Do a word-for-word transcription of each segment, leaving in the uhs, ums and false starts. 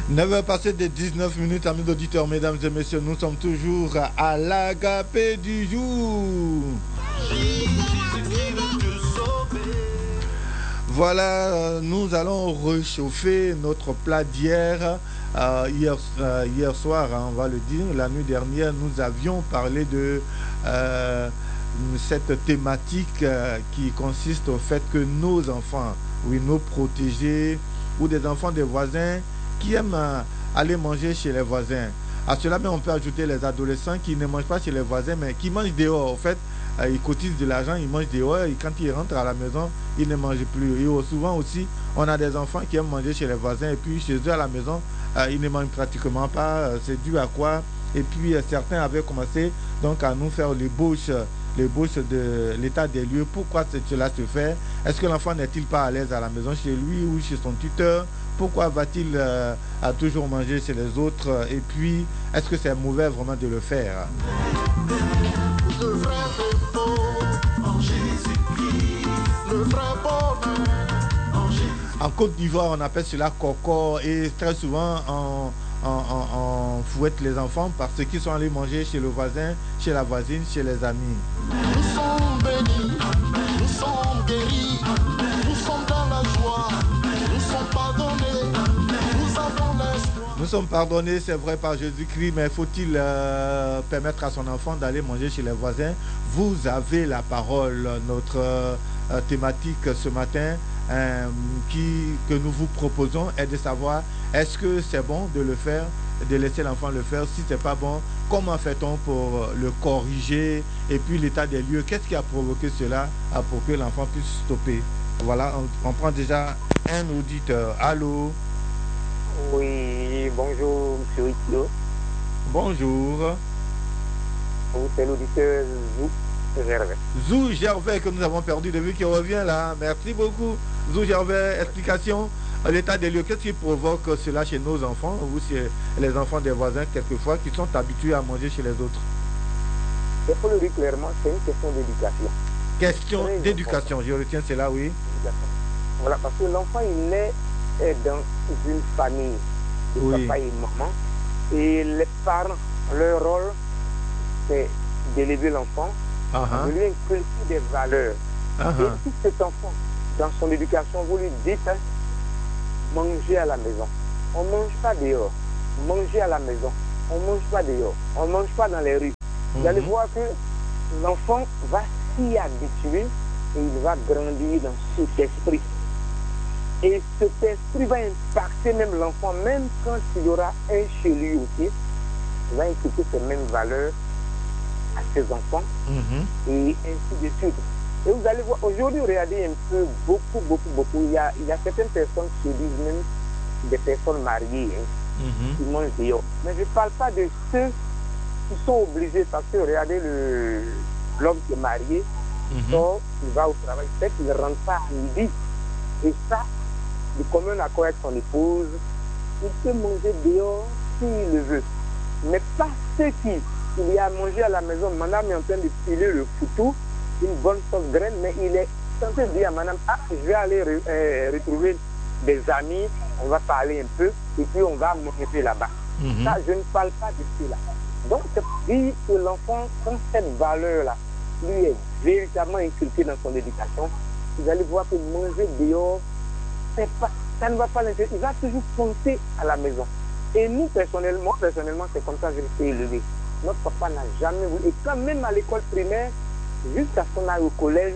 neuf heures passées de dix-neuf minutes, amis auditeurs, mesdames et messieurs, nous sommes toujours à l'agapé du jour. Voilà, nous allons réchauffer notre plat d'hier. Euh, hier, euh, hier soir, hein, on va le dire, la nuit dernière, nous avions parlé de euh, cette thématique euh, qui consiste au fait que nos enfants, oui, nos protégés ou des enfants des voisins qui aiment euh, aller manger chez les voisins. À cela même, on peut ajouter les adolescents qui ne mangent pas chez les voisins, mais qui mangent dehors. En fait, euh, ils cotisent de l'argent, ils mangent dehors, et quand ils rentrent à la maison, ils ne mangent plus. Et souvent aussi, on a des enfants qui aiment manger chez les voisins, et puis chez eux à la maison, euh, ils ne mangent pratiquement pas. C'est dû à quoi? Et puis, euh, certains avaient commencé donc à nous faire l'ébauche, l'ébauche de l'état des lieux. Pourquoi cela se fait? Est-ce que l'enfant n'est-il pas à l'aise à la maison chez lui ou chez son tuteur? Pourquoi va-t-il euh, à toujours manger chez les autres? Et puis, est-ce que c'est mauvais vraiment de le faire? Le vrai repos en Jésus-Christ, le vrai bonheur en Jésus. En Côte d'Ivoire, on appelle cela coco, et très souvent on, on, on, on fouette les enfants parce qu'ils sont allés manger chez le voisin, chez la voisine, chez les amis. Nous sommes bénis, nous sommes guéris, nous sommes dans la joie, nous sommes pardonnés, nous avons l'espoir. Nous sommes pardonnés, c'est vrai, par Jésus-Christ, mais faut-il euh, permettre à son enfant d'aller manger chez les voisins? Vous avez la parole. Notre euh, thématique ce matin euh, qui, que nous vous proposons est de savoir est-ce que c'est bon de le faire, de laisser l'enfant le faire? Si c'est pas bon, comment fait-on pour le corriger? Et puis l'état des lieux, qu'est-ce qui a provoqué cela pour que l'enfant puisse stopper? Voilà, on, on prend déjà un auditeur. Allô? Oui, bonjour, monsieur Ikio. Bonjour. C'est l'auditeur Zou Gervais. Zou Gervais que nous avons perdu de vue qui revient là. Merci beaucoup. Zou Gervais, explication. L'état des lieux, qu'est-ce qui provoque cela chez nos enfants, ou chez les enfants des voisins, quelquefois, qui sont habitués à manger chez les autres? Il faut le dire clairement, c'est une question d'éducation. Question d'éducation, je retiens cela, oui. Voilà, parce que l'enfant, il est dans une famille de oui. Papa et maman, et les parents, leur rôle, c'est d'élever l'enfant, uh-huh. de lui inculquer des valeurs. Uh-huh. Et si cet enfant, dans son éducation, vous lui dites, hein, manger à la maison, on ne mange pas dehors, manger à la maison, on ne mange pas dehors, on ne mange pas dans les rues. Uh-huh. Vous allez voir que l'enfant va s'y habituer et il va grandir dans cet esprit. Et cet esprit va impacter même l'enfant, même quand il aura un chez lui aussi, il va inculquer ces mêmes valeurs à ses enfants, mm-hmm. et ainsi de suite. Et vous allez voir, aujourd'hui, regardez un peu, beaucoup, beaucoup, beaucoup, il y a, il y a certaines personnes qui se disent même des personnes mariées, hein, mm-hmm. qui mangent dehors. Mais je ne parle pas de ceux qui sont obligés, parce que regardez le, l'homme qui est marié, mm-hmm. sort, il va au travail, il fait qu'il ne rentre pas à midi. Et ça, de commun accord avec son épouse, il peut manger dehors s'il le veut. Mais pas ceux qui, il y a à manger à la maison, madame est en train de piler le couteau, une bonne sauce graine, mais il est en train de dire à madame, ah, je vais aller re, euh, retrouver des amis, on va parler un peu, et puis on va manger là-bas. Mm-hmm. Ça, je ne parle pas de cela. Donc, c'est pour dire que l'enfant, quand cette valeur-là, lui est véritablement inculquée dans son éducation, vous allez voir que manger dehors, pas, ça ne va pas l'intéresser. Il va toujours penser à la maison. Et nous, personnellement, personnellement, c'est comme ça que j'ai été élevé. Notre papa n'a jamais voulu. Et quand même à l'école primaire, jusqu'à ce qu'on aille au collège,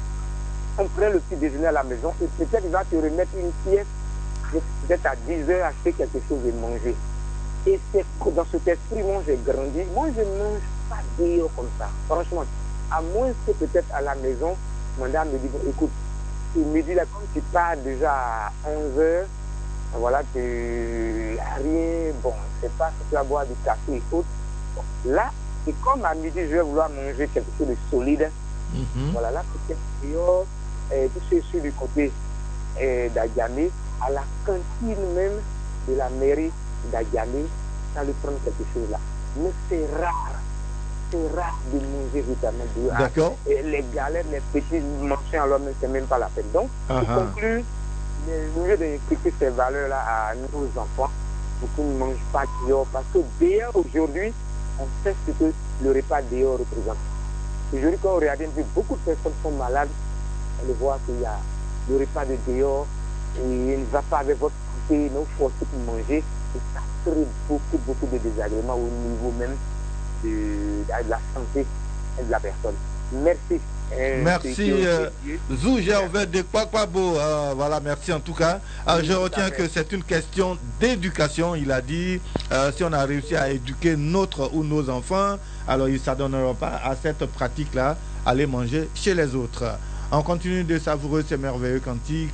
on prend le petit déjeuner à la maison et peut-être il va te remettre une pièce, peut-être à dix heures, acheter quelque chose et manger. Et c'est dans cet esprit, moi j'ai grandi. Moi, je ne mange pas dehors comme ça. Franchement, à moins que peut-être à la maison, madame me dit, bon, écoute, il me dit là, comme tu pars déjà à onze heures, voilà, tu n'as rien, bon, c'est pas si tu vas boire du café et autres. Bon, là, et comme à midi, je vais vouloir manger quelque chose de solide, mm-hmm. voilà, là, peut-être dehors, euh, tout c'est sur du côté euh, d'Adjamé, à la cantine même de la mairie d'Adjamé, ça lui prend quelque chose là. Mais c'est rare. C'est rare de manger vitamin D. D'accord. Et les galettes, les petits mentions, alors c'est même pas la peine. Donc, uh-huh. pour conclure, le mieux d'inculquer ces valeurs-là à nos enfants, beaucoup ne mangent pas dehors parce que dehors aujourd'hui, on sait ce que le repas dehors représente. Aujourd'hui, quand on regarde, beaucoup de personnes sont malades. On le voit qu'il y a le repas de dehors et il ne va pas avec votre santé, non forcé pour manger. Et ça crée beaucoup, beaucoup de désagréments au niveau même de, de la santé de la personne. Merci. Euh, merci euh, Zou Gervais de Kwakwabo. Euh, voilà, merci en tout cas. Euh, je retiens que c'est une question d'éducation. Il a dit euh, si on a réussi à éduquer notre ou nos enfants, alors ils ne s'adonneront pas à cette pratique-là, aller manger chez les autres. On continue de savourer ces merveilleux cantiques.